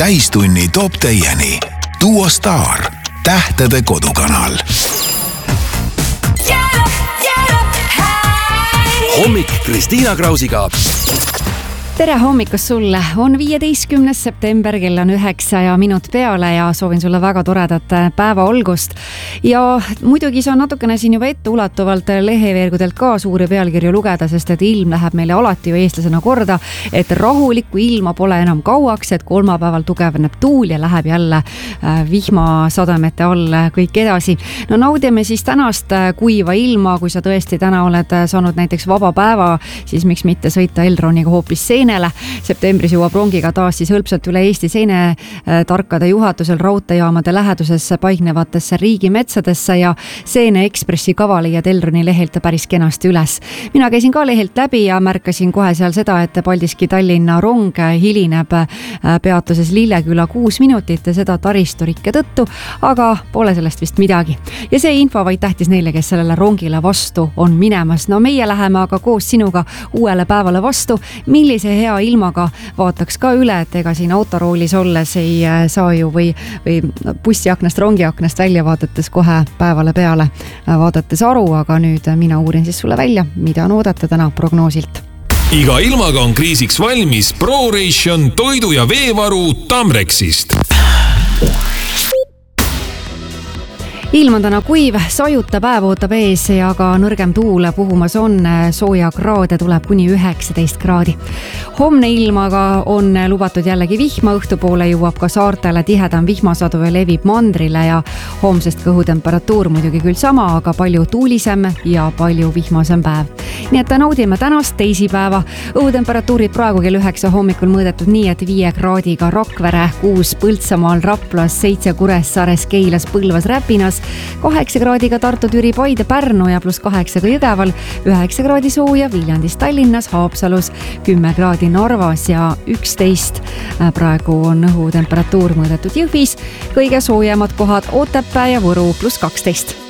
täistunni toob teieni Duo Star, tähtede kodukanal. Hommik Kristiina Krausiga. Tere hommikust sulle, on 15. september, kell on 9 minut peale ja soovin sulle väga toredat päeva algust. Ja muidugi see on natukene siin juba etteulatuvalt leheveergudelt ka suuri pealkirju lugeda, sest et ilm läheb meile alati ju eestlasena korda, et rahulikku ilma pole enam kauaks, et kolmapäeval tugevneb tuul ja läheb jälle vihmasademete all kõik edasi. No naudime siis tänast kuiva ilma, kui sa tõesti täna oled saanud näiteks vaba päeva, siis miks mitte sõita Elroniga hoopis seenele. Septembris jõuab rongiga taas siis hõlpsalt üle Eesti seene tarkade juhatusel raudteejaamade lähedusesse paiknevatesse riigimetsadesse ja Seene Ekspressi kava leiad Elroni lehelt päris kenasti üles. Mina käisin ka lehelt läbi ja märkasin kohe seal seda, et Paldiski Tallinna rong hilineb peatuses Lilleküla 6 minutit ja seda taristurikke tõttu, aga pole sellest vist midagi. Ja see info vaid tähtis neile, kes sellele rongile vastu on minemas. No meie läheme aga koos sinuga uuele päevale vastu. Millise hea ilmaga vaataks ka üle, et ega siin autoroolis olles ei saa ju või bussiaknast, rongiaknast välja vaadates kohe päevale peale vaadates aru, aga nüüd mina uurin siis sulle välja, mida on oodata täna prognoosilt. Iga ilmaga on kriisiks valmis ProRation toidu- ja veevaru Tamrexist. Ilm on täna kuiv, sajuta päev ootab ees ja ka nõrgem tuul puhumas on, sooja kraade tuleb kuni 19 kraadi. Homne ilmaga on lubatud jällegi vihma, õhtupoole jõuab ka saartele tihedam vihmasadu ja levib mandrile ja homsest kõhutemperatuur muidugi küll sama, aga palju tuulisem ja palju vihmasem päev. Nii et naudime tänast teisipäeva. Õhutemperatuurid praegu kell 9 hommikul mõõdetud nii, et 5 kraadiga Rakvere, 6 Põltsamaal, Raplas, 7 Kuressaares, Keilas, Põlvas, Räpinas, 8 kraadiga Tartu, Türi, Paide, Pärnu ja +8 ka Jõgeval, 9 kraadi sooja Viljandis, Tallinnas, Haapsalus, 10 kraadi Narvas ja 11 praegu on õhutemperatuur mõõdetud Jõhvis, kõige soojemad kohad Otepää ja Võru +12.